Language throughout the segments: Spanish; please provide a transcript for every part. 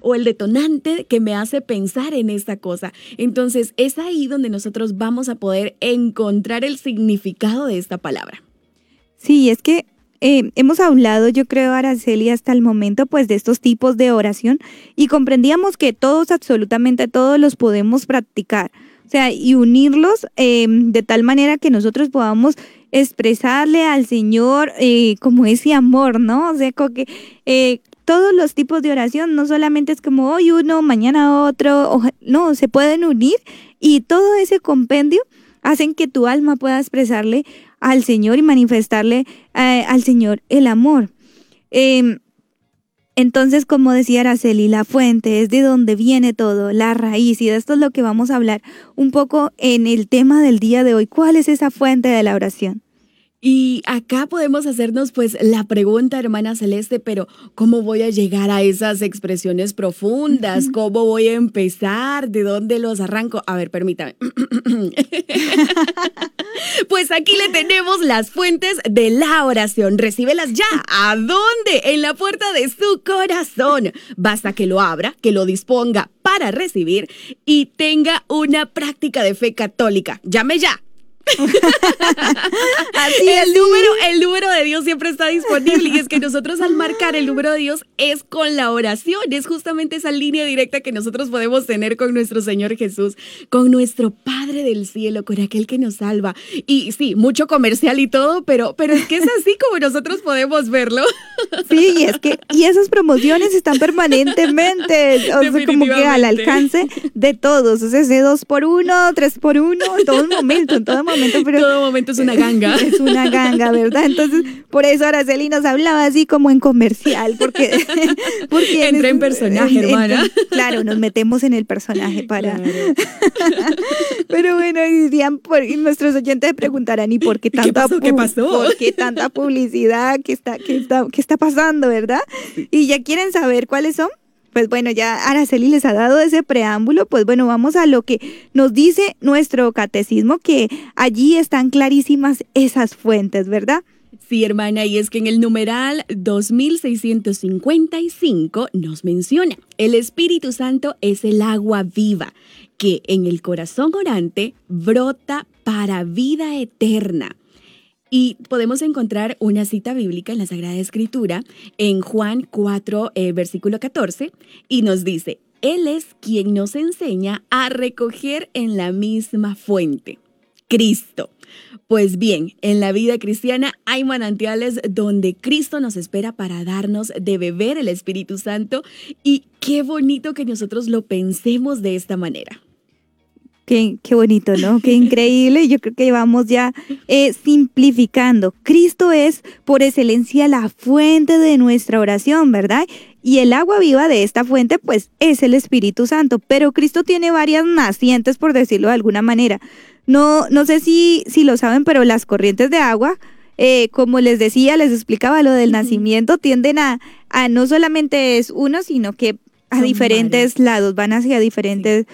o el detonante que me hace pensar en esta cosa. Entonces, es ahí donde nosotros vamos a poder encontrar el significado de esta palabra. Sí, es que hemos hablado, yo creo, Araceli, hasta el momento, pues, de estos tipos de oración y comprendíamos que todos, absolutamente todos, los podemos practicar. O sea, y unirlos de tal manera que nosotros podamos expresarle al Señor como ese amor, ¿no? O sea, como que todos los tipos de oración no solamente es como hoy uno, mañana otro, no, se pueden unir y todo ese compendio hacen que tu alma pueda expresarle al Señor y manifestarle al Señor el amor. Entonces, como decía Araceli, la fuente es de donde viene todo, la raíz, y de esto es lo que vamos a hablar un poco en el tema del día de hoy. ¿Cuál es esa fuente de la oración? Y acá podemos hacernos pues la pregunta, hermana Celeste, pero ¿cómo voy a llegar a esas expresiones profundas? ¿Cómo voy a empezar? ¿De dónde los arranco? A ver, permítame. Pues aquí le tenemos las fuentes de la oración. Recíbelas ya. ¿A dónde? En la puerta de su corazón. Basta que lo abra, que lo disponga para recibir y tenga una práctica de fe católica. Llame ya. Así el número de Dios siempre está disponible, y es que nosotros al marcar el número de Dios es con la oración, es justamente esa línea directa que nosotros podemos tener con nuestro Señor Jesús, con nuestro Padre del cielo, con aquel que nos salva. Y sí, mucho comercial y todo, pero es que es así como nosotros podemos verlo. Sí, y esas promociones están permanentemente, o sea, como que al alcance de todos, o sea, ese 2x1, 3x1, en todo momento, pero todo momento es una ganga. Es una ganga, ¿verdad? Entonces, por eso Araceli nos hablaba así como en comercial, porque entra en personaje, hermana. Claro, nos metemos en el personaje para... Claro. Pero bueno, dirían, nuestros oyentes preguntarán, ¿y por qué tanta ¿Qué pasó? ¿Por qué tanta publicidad? ¿Qué está pasando, verdad? Y ya quieren saber cuáles son. Pues bueno, ya Araceli les ha dado ese preámbulo, pues bueno, vamos a lo que nos dice nuestro catecismo, que allí están clarísimas esas fuentes, ¿verdad? Sí, hermana, y es que en el numeral 2655 nos menciona: el Espíritu Santo es el agua viva que en el corazón orante brota para vida eterna. Y podemos encontrar una cita bíblica en la Sagrada Escritura, en Juan 4, versículo 14, y nos dice: Él es quien nos enseña a recoger en la misma fuente, Cristo. Pues bien, en la vida cristiana hay manantiales donde Cristo nos espera para darnos de beber el Espíritu Santo, y qué bonito que nosotros lo pensemos de esta manera. Qué bonito, ¿no? Qué increíble. Yo creo que vamos ya simplificando. Cristo es por excelencia la fuente de nuestra oración, ¿verdad? Y el agua viva de esta fuente, pues, es el Espíritu Santo. Pero Cristo tiene varias nacientes, por decirlo de alguna manera. No sé si lo saben, pero las corrientes de agua, como les decía, les explicaba lo del nacimiento, tienden a no solamente es uno, sino que a diferentes lados, van hacia diferentes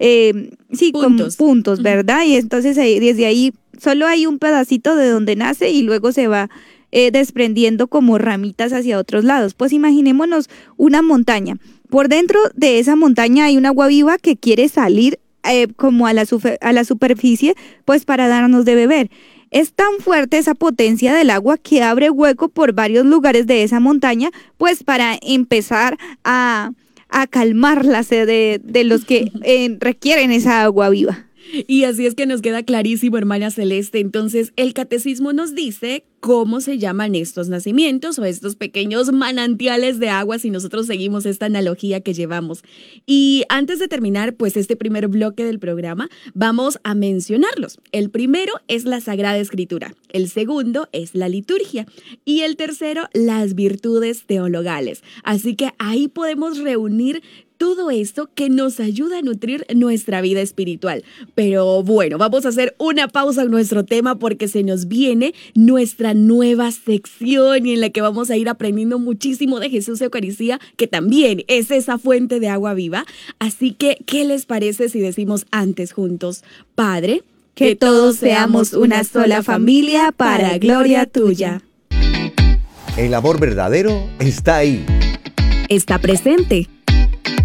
puntos, ¿verdad? Y entonces desde ahí solo hay un pedacito de donde nace y luego se va desprendiendo como ramitas hacia otros lados. Pues imaginémonos una montaña. Por dentro de esa montaña hay un agua viva que quiere salir como a la superficie, pues para darnos de beber. Es tan fuerte esa potencia del agua que abre hueco por varios lugares de esa montaña, pues para empezar a calmar la sed de los que requieren esa agua viva. Y así es que nos queda clarísimo, hermana Celeste. Entonces, el catecismo nos dice cómo se llaman estos nacimientos o estos pequeños manantiales de agua si nosotros seguimos esta analogía que llevamos. Y antes de terminar, pues este primer bloque del programa, vamos a mencionarlos. El primero es la Sagrada Escritura, el segundo es la liturgia y el tercero, las virtudes teologales. Así que ahí podemos reunir todo esto que nos ayuda a nutrir nuestra vida espiritual. Pero bueno, vamos a hacer una pausa en nuestro tema porque se nos viene nuestra nueva sección y en la que vamos a ir aprendiendo muchísimo de Jesús Eucaristía, que también es esa fuente de agua viva. Así que, ¿qué les parece si decimos antes juntos: Padre, que todos seamos una sola familia para gloria tuya? El amor verdadero está ahí. Está presente.